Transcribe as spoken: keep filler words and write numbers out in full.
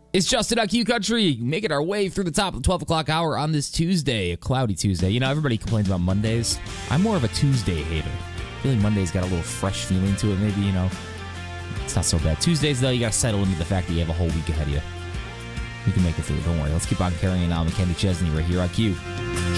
It's Justin on Q Country, making our way through the top of the twelve o'clock hour on this Tuesday, a cloudy Tuesday. You know, everybody complains about Mondays. I'm more of a Tuesday hater. I feel like Monday's got a little fresh feeling to it. Maybe, you know, it's not so bad. Tuesdays, though, you got to settle into the fact that you have a whole week ahead of you. You can make it through. Don't worry. Let's keep on carrying on with Kenny Chesney right here on Q.